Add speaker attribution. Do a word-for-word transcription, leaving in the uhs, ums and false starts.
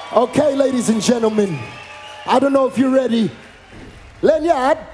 Speaker 1: Okay, ladies and gentlemen, I don't know if you're ready. Lenyard.